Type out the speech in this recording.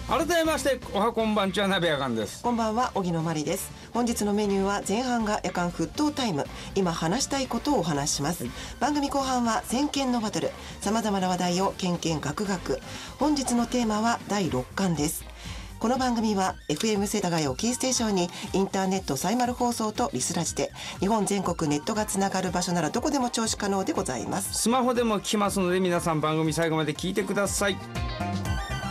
改めましておはこんばんちは、鍋やかんです。 こんばんは、荻野真理です。本日のメニューは前半が夜間沸騰タイム、今話したいことをお話しします、番組後半は先見のバトル、さまざまな話題をけんけんがくがく。本日のテーマは第6巻です。この番組は FM 世田谷をキーステーションにインターネットサイマル放送とリスラジで日本全国ネットがつながる場所ならどこでも聴取可能でございます。 スマホでも聞きますので、皆さん番組最後まで聞いてください。